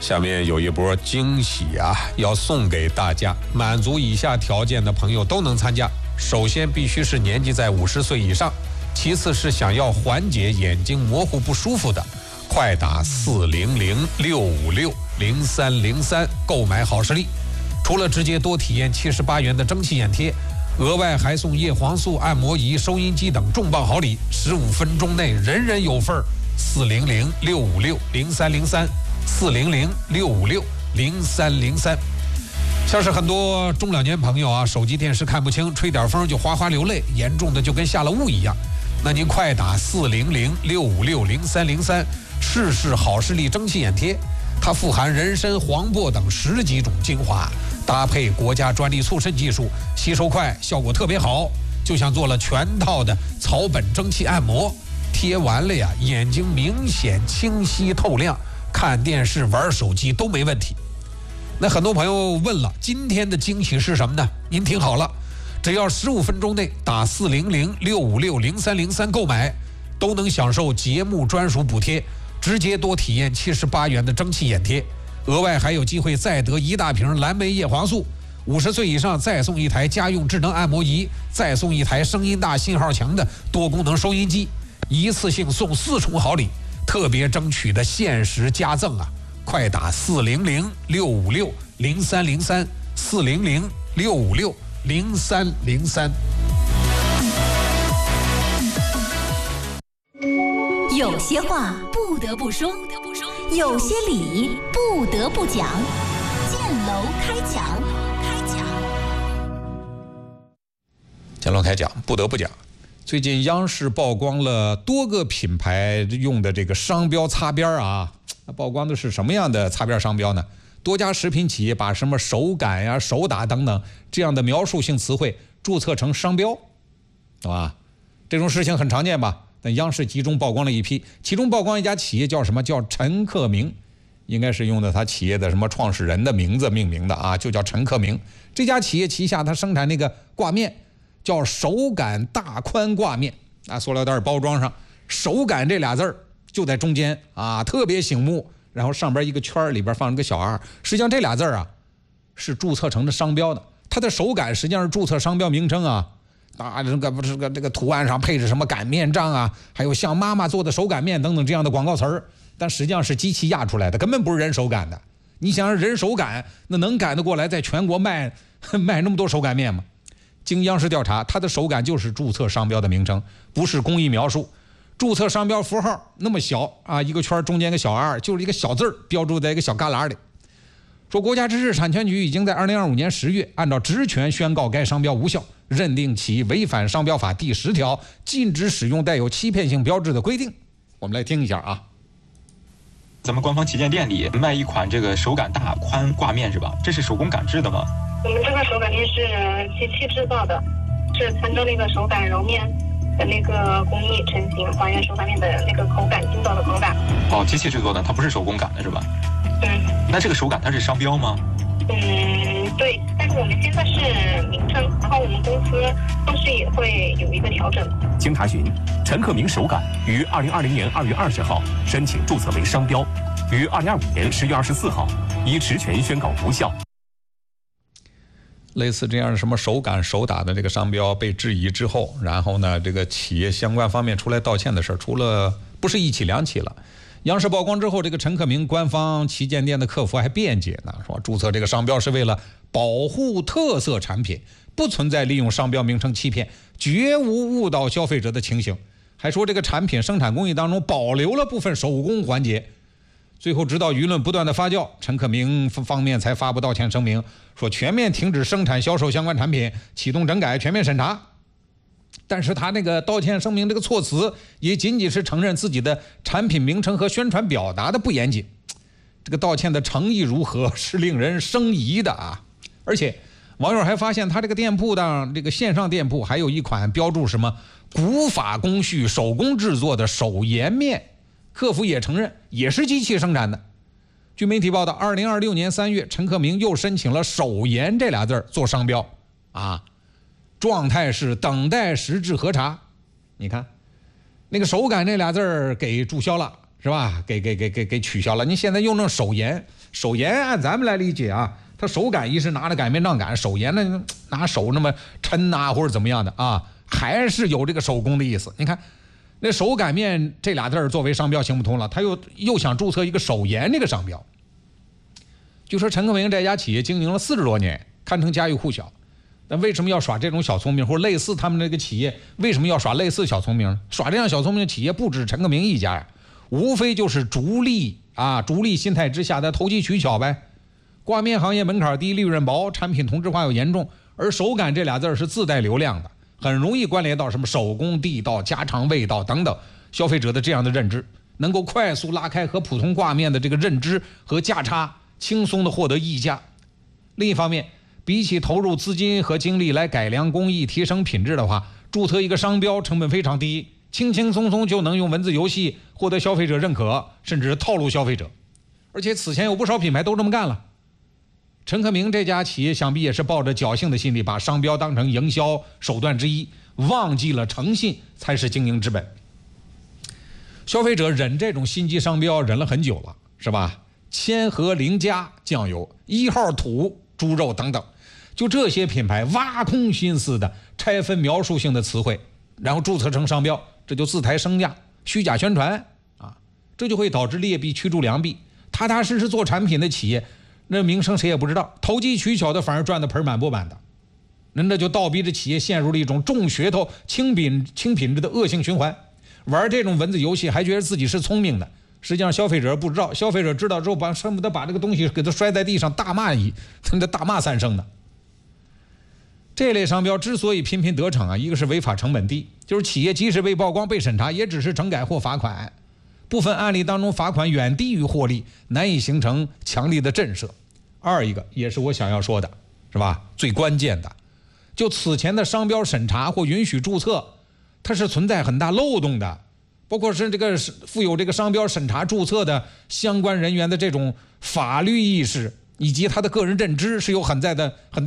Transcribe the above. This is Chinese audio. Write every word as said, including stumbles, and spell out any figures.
下面有一波惊喜啊，要送给大家，满足以下条件的朋友都能参加。首先必须是年纪在五十岁以上，其次是想要缓解眼睛模糊不舒服的，快打四零零六五六零三零三购买好视力。除了直接多体验七十八元的蒸汽眼贴，额外还送叶黄素按摩仪、收音机等重磅好礼，十五分钟内人人有份儿。四零零六五六零三零三，四零零六五六零三零三。像是很多中老年朋友啊，手机电视看不清，吹点风就哗哗流泪，严重的就跟下了雾一样。那您快打四零零六五六零三零三，试试好视力蒸汽眼贴。它富含人参、黄柏等十几种精华，搭配国家专利促渗技术，吸收快，效果特别好，就像做了全套的草本蒸汽按摩。贴完了呀，眼睛明显清晰透亮，看电视、玩手机都没问题。那很多朋友问了，今天的惊喜是什么呢？您听好了，只要十五分钟内打四零零六五六零三零三购买，都能享受节目专属补贴，直接多体验七十八元的蒸汽眼贴，额外还有机会再得一大瓶蓝莓叶黄素。五十岁以上再送一台家用智能按摩仪，再送一台声音大、信号强的多功能收音机，一次性送四重好礼，特别争取的限时加赠啊！快打四零零六五六零三零三，四零零六五六零三零三。 有些话不得不说，有些理不得不讲。建楼开讲， 建楼开讲，不得不讲。最近央视曝光了多个品牌用的这个商标擦边啊，曝光的是什么样的擦边商标呢？多家食品企业把什么手感呀、手打等等这样的描述性词汇注册成商标，对吧？这种事情很常见吧？但央视集中曝光了一批，其中曝光一家企业叫什么？叫陈克明，应该是用的他企业的什么创始人的名字命名的啊，就叫陈克明。这家企业旗下他生产那个挂面，叫手感大宽挂面啊，塑料袋包装上手感这俩字儿就在中间啊，特别醒目。然后上边一个圈，里边放了个小二，实际上这俩字儿啊是注册成的商标的。它的手感实际上是注册商标名称啊，啊这个不是个这个图案上配着什么擀面杖啊，还有像妈妈做的手擀面等等这样的广告词儿，但实际上是机器压出来的，根本不是人手擀的。你想人手擀，那能擀得过来在全国卖卖那么多手擀面吗？经央视调查，它的手感就是注册商标的名称，不是工艺描述。注册商标符号那么小啊，一个圈中间个小 R， 就是一个小字儿标注在一个小旮旯里。说国家知识产权局已经在二零二五年十月按照职权宣告该商标无效，认定其违反商标法第十条禁止使用带有欺骗性标志的规定。我们来听一下啊。 咱们官方旗舰店里卖一款这个手感大宽挂面是吧？这是手工擀制的吗？ 我们这个手擀面是机器制造的，是参照那个手擀揉面的那个工艺成型，还原手擀面的那个口感，筋道的口感。 哦，机器制作的，它不是手工擀的是吧？ 嗯。 那这个手感它是商标吗？ 嗯，对，但是我们现在是名称，然后我们公司后续也会有一个调整。 经查询，陈克明手感于二零二零年二月二十号申请注册为商标，于二零二五年十月二十四号依职权宣告无效。 类似这样的什么手感手打的这个商标被质疑之后，然后呢，这个企业相关方面出来道歉的事儿，出了不是一起两起了。央视曝光之后，这个陈克明官方旗舰店的客服还辩解呢，说注册这个商标是为了保护特色产品，不存在利用商标名称欺骗，绝无误导消费者的情形。还说这个产品生产工艺当中保留了部分手工环节。最后直到舆论不断的发酵，陈克明方面才发布道歉声明，说全面停止生产销售相关产品，启动整改全面审查。但是他那个道歉声明这个措辞也仅仅是承认自己的产品名称和宣传表达的不严谨，这个道歉的诚意如何是令人生疑的啊！而且网友还发现他这个店铺的这个线上店铺还有一款标注什么古法工序手工制作的手延面，客服也承认也是机器生产的。据媒体报道，二零二六年三月，陈克明又申请了手延这俩字做商标啊，状态是等待实质核查。你看那个手感这俩字给注销了， 是吧？给给给给给取消了。你现在用那手研，手研按咱们来理解啊，它手感一是拿着擀面杖擀，手研呢拿手那么抻呐、啊、或者怎么样的啊，还是有这个手工的意思。你看那手擀面这俩字作为商标行不通了，他又又想注册一个手研这个商标。据说陈克明这家企业经营了四十多年，堪称家喻户晓。那为什么要耍这种小聪明，或者类似他们那个企业为什么要耍类似小聪明？耍这样小聪明的企业不止陈克明一家呀，无非就是逐利啊，逐利心态之下的投机取巧呗。挂面行业门槛低，利润薄，产品同质化又严重，而手感这俩字是自带流量的，很容易关联到什么手工、地道、家常味道等等消费者的这样的认知，能够快速拉开和普通挂面的这个认知和价差，轻松的获得溢价。另一方面，比起投入资金和精力来改良工艺、提升品质的话，注册一个商标成本非常低，轻轻松松就能用文字游戏获得消费者认可，甚至套路消费者。而且此前有不少品牌都这么干了。陈克明这家企业想必也是抱着侥幸的心理，把商标当成营销手段之一，忘记了诚信才是经营之本。消费者忍这种心机商标忍了很久了，是吧？千和零加酱油、一号土猪肉等等，就这些品牌挖空心思的拆分描述性的词汇，然后注册成商标，这就自抬身价、虚假宣传啊，这就会导致劣币驱逐良币。踏踏实实做产品的企业，那名声谁也不知道，投机取巧的反而赚得盆满钵满的，那那就倒逼着企业陷入了一种重噱头、轻品轻品质的恶性循环。玩这种文字游戏还觉得自己是聪明的，实际上消费者不知道，消费者知道之后，把恨不得把这个东西给他摔在地上，大骂一，他大骂三声的。这类商标之所以频频得逞啊，一个是违法成本低，就是企业即使被曝光被审查，也只是整改或罚款，部分案例当中罚款远低于获利，难以形成强力的震慑。二一个也是我想要说的，是吧？最关键的，就此前的商标审查或允许注册，它是存在很大漏洞的。包括是这个负有这个商标审查注册的相关人员的这种法律意识以及他的个人认知是有很在的很